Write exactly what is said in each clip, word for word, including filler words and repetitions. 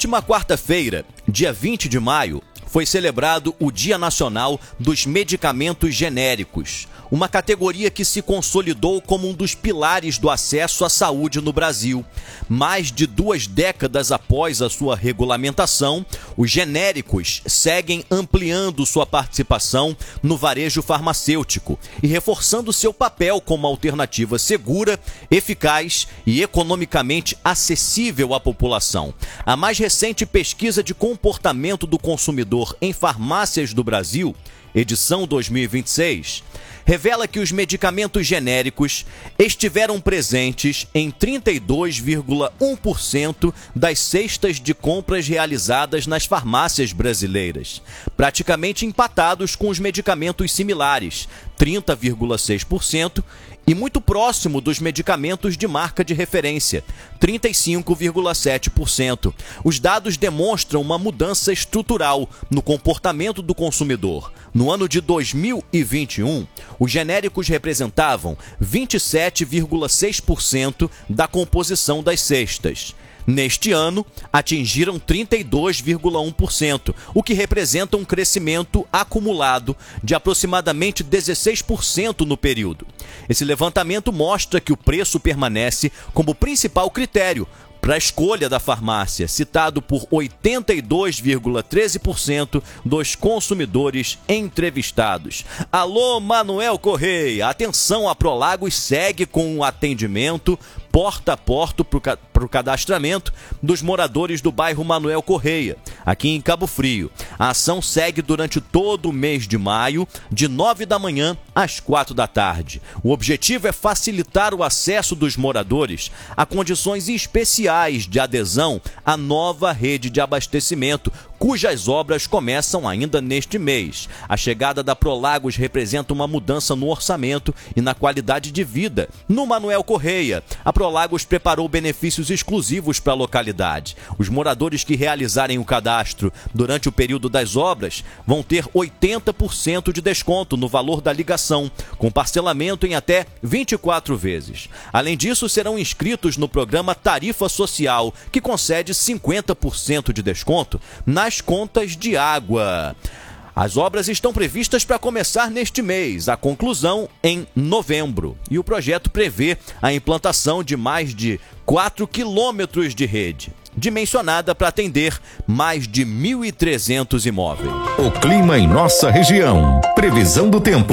última quarta-feira, dia vinte de maio, foi celebrado o Dia Nacional dos Medicamentos Genéricos, uma categoria que se consolidou como um dos pilares do acesso à saúde no Brasil. Mais de duas décadas após a sua regulamentação, os genéricos seguem ampliando sua participação no varejo farmacêutico e reforçando seu papel como alternativa segura, eficaz e economicamente acessível à população. A mais recente pesquisa de comportamento do consumidor em farmácias do Brasil, edição dois mil e vinte e seis, revela que os medicamentos genéricos estiveram presentes em trinta e dois vírgula um por cento das cestas de compras realizadas nas farmácias brasileiras, praticamente empatados com os medicamentos similares, trinta vírgula seis por cento, e muito próximo dos medicamentos de marca de referência, trinta e cinco vírgula sete por cento. Os dados demonstram uma mudança estrutural no comportamento do consumidor. No ano de dois mil e vinte e um, os genéricos representavam vinte e sete vírgula seis por cento da composição das cestas. Neste ano, atingiram trinta e dois vírgula um por cento, o que representa um crescimento acumulado de aproximadamente dezesseis por cento no período. Esse levantamento mostra que o preço permanece como principal critério para a escolha da farmácia, citado por oitenta e dois vírgula treze por cento dos consumidores entrevistados. Alô, Manuel Correia, atenção, a Prolagos segue com o atendimento porta a porta para o cadastramento dos moradores do bairro Manuel Correia, aqui em Cabo Frio. A ação segue durante todo o mês de maio, de nove da manhã às quatro da tarde. O objetivo é facilitar o acesso dos moradores a condições especiais de adesão à nova rede de abastecimento, cujas obras começam ainda neste mês. A chegada da Prolagos representa uma mudança no orçamento e na qualidade de vida. No Manuel Correia, a Prolagos preparou benefícios exclusivos para a localidade. Os moradores que realizarem o cadastro durante o período das obras vão ter oitenta por cento de desconto no valor da ligação, com parcelamento em até vinte e quatro vezes. Além disso, serão inscritos no programa Tarifa Social, que concede cinquenta por cento de desconto na as contas de água. As obras estão previstas para começar neste mês, a conclusão em novembro. E o projeto prevê a implantação de mais de quatro quilômetros de rede, dimensionada para atender mais de mil e trezentos imóveis. O clima em nossa região. Previsão do tempo.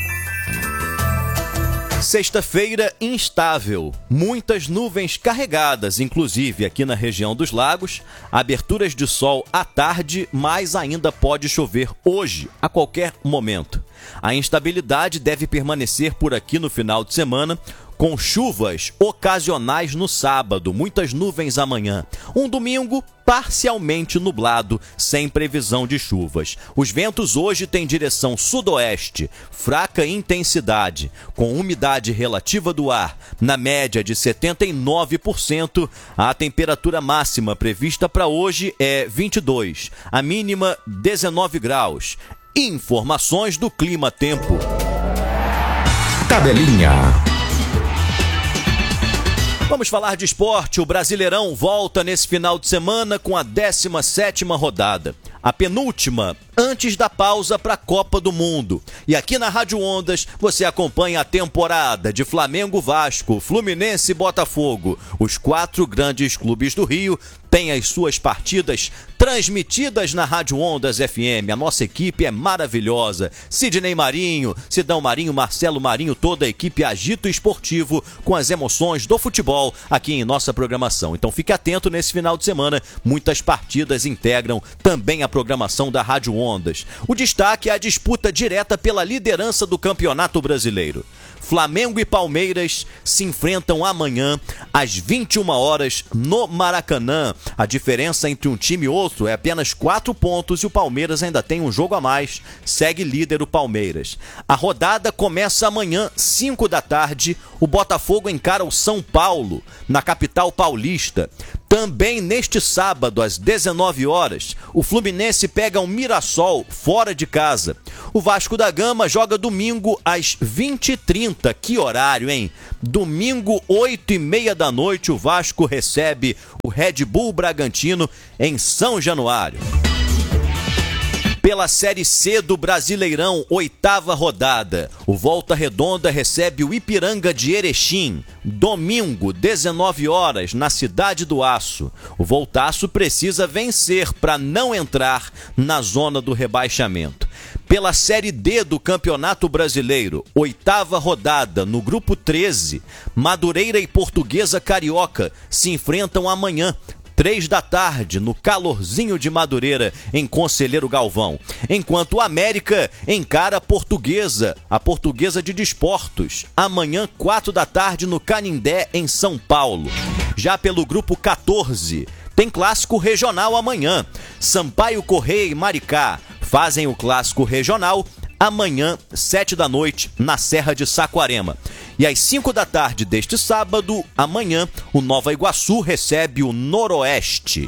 Sexta-feira instável, muitas nuvens carregadas, inclusive aqui na região dos lagos, aberturas de sol à tarde, mas ainda pode chover hoje, a qualquer momento. A instabilidade deve permanecer por aqui no final de semana, com chuvas ocasionais no sábado, muitas nuvens amanhã. Um domingo parcialmente nublado, sem previsão de chuvas. Os ventos hoje têm direção sudoeste, fraca intensidade, com umidade relativa do ar na média de setenta e nove por cento. A temperatura máxima prevista para hoje é vinte e dois, a mínima dezenove graus. Informações do Clima Tempo. Tabelinha. Vamos falar de esporte. O Brasileirão volta nesse final de semana com a décima sétima rodada, a penúltima antes da pausa para a Copa do Mundo. E aqui na Rádio Ondas você acompanha a temporada de Flamengo, Vasco, Fluminense e Botafogo. Os quatro grandes clubes do Rio têm as suas partidas transmitidas na Rádio Ondas F M. A nossa equipe é maravilhosa. Sidney Marinho, Sidão Marinho, Marcelo Marinho, toda a equipe agita o esportivo com as emoções do futebol aqui em nossa programação. Então fique atento nesse final de semana. Muitas partidas integram também a programação da Rádio Ondas. O destaque é a disputa direta pela liderança do Campeonato Brasileiro. Flamengo e Palmeiras se enfrentam amanhã às vinte e uma horas no Maracanã. A diferença entre um time e outro é apenas quatro pontos e o Palmeiras ainda tem um jogo a mais. Segue líder o Palmeiras. A rodada começa amanhã, cinco da tarde. O Botafogo encara o São Paulo, na capital paulista. Também neste sábado, às dezenove horas, o Fluminense pega o Mirassol fora de casa. O Vasco da Gama joga domingo às vinte e trinta. Que horário, hein? Domingo, oito e meia da noite, o Vasco recebe o Red Bull Bragantino em São Januário. Pela Série C do Brasileirão, oitava rodada, o Volta Redonda recebe o Ipiranga de Erechim, domingo, dezenove horas, na Cidade do Aço. O Voltaço precisa vencer para não entrar na zona do rebaixamento. Pela Série D do Campeonato Brasileiro, oitava rodada, no Grupo treze, Madureira e Portuguesa Carioca se enfrentam amanhã, Três da tarde, no calorzinho de Madureira, em Conselheiro Galvão. Enquanto o América encara a Portuguesa, a Portuguesa de Desportos, amanhã, quatro da tarde, no Canindé, em São Paulo. Já pelo Grupo quatorze, tem clássico regional amanhã. Sampaio Correia e Maricá fazem o clássico regional amanhã, sete da noite, na Serra de Saquarema. E às cinco da tarde deste sábado, amanhã, o Nova Iguaçu recebe o Noroeste.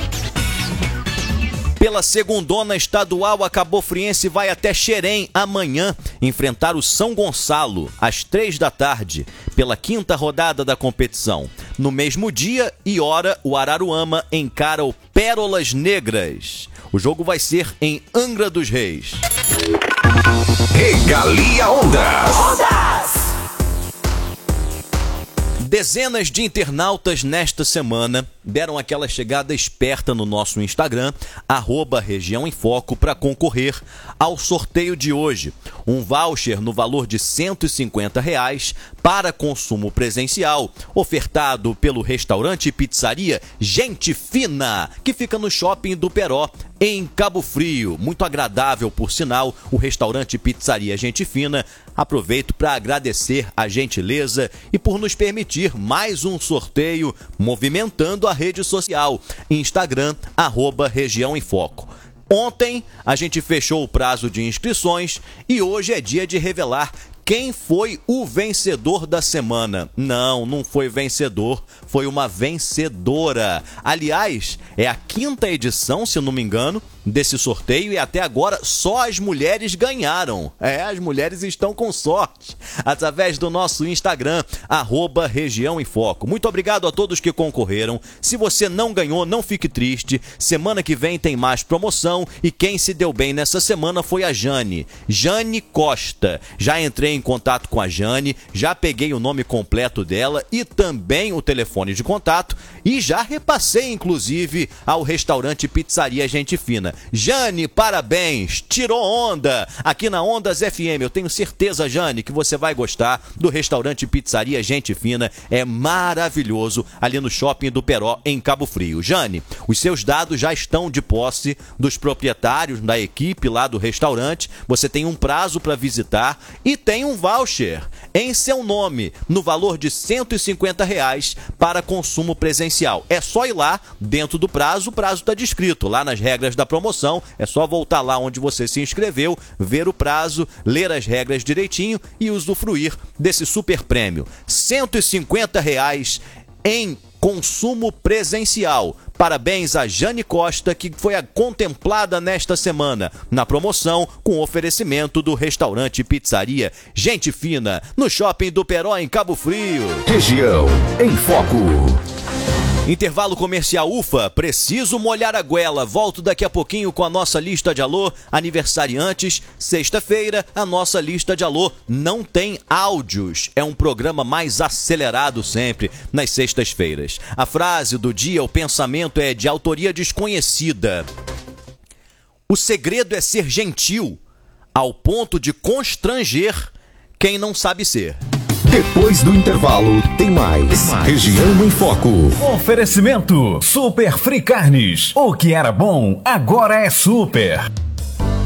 Pela segundona estadual, a Cabofriense vai até Xerém amanhã enfrentar o São Gonçalo, às três da tarde, pela quinta rodada da competição. No mesmo dia e hora, o Araruama encara o Pérolas Negras. O jogo vai ser em Angra dos Reis. Regalia Ondas. Ondas! Dezenas de internautas nesta semana deram aquela chegada esperta no nosso Instagram, arroba Região em Foco, para concorrer ao sorteio de hoje. Um voucher no valor de cento e cinquenta reais para consumo presencial, ofertado pelo restaurante e pizzaria Gente Fina, que fica no Shopping do Peró, em Cabo Frio. Muito agradável, por sinal, o restaurante e pizzaria Gente Fina. Aproveito para agradecer a gentileza e por nos permitir mais um sorteio movimentando a rede social, Instagram, arroba Região em Foco. Ontem a gente fechou o prazo de inscrições e hoje é dia de revelar quem foi o vencedor da semana. Não, não foi vencedor, foi uma vencedora. Aliás, é a quinta edição, se não me engano, desse sorteio e até agora só as mulheres ganharam. É, as mulheres estão com sorte. Através do nosso Instagram, arroba Região em Foco. Muito obrigado a todos que concorreram. Se você não ganhou, não fique triste. Semana que vem tem mais promoção e quem se deu bem nessa semana foi a Jane. Jane Costa. Já entrei em contato com a Jane, já peguei o nome completo dela e também o telefone de contato e já repassei, inclusive, ao restaurante Pizzaria Gente Fina. Jane, parabéns, tirou onda aqui na Ondas F M. Eu tenho certeza, Jane, que você vai gostar do restaurante Pizzaria Gente Fina. É maravilhoso ali no Shopping do Peró, em Cabo Frio. Jane, os seus dados já estão de posse dos proprietários, da equipe lá do restaurante. Você tem um prazo para visitar e tem um voucher em seu nome no valor de cento e cinquenta reais para consumo presencial. É só ir lá dentro do prazo, o prazo está descrito lá nas regras da promoção. É só voltar lá onde você se inscreveu, ver o prazo, ler as regras direitinho e usufruir desse super prêmio. cento e cinquenta reais em consumo presencial. Parabéns a Jane Costa, que foi a contemplada nesta semana na promoção com oferecimento do restaurante e pizzaria Gente Fina, no Shopping do Peró, em Cabo Frio. Região em Foco. Intervalo comercial. Ufa, preciso molhar a goela. Volto daqui a pouquinho com a nossa lista de alô aniversariantes. Sexta-feira, a nossa lista de alô não tem áudios. É um programa mais acelerado sempre nas sextas-feiras. A frase do dia, o pensamento é de autoria desconhecida. O segredo é ser gentil ao ponto de constranger quem não sabe ser. Depois do intervalo, tem mais. Tem mais. Região em Foco. Oferecimento Super Free Carnes. O que era bom, agora é super.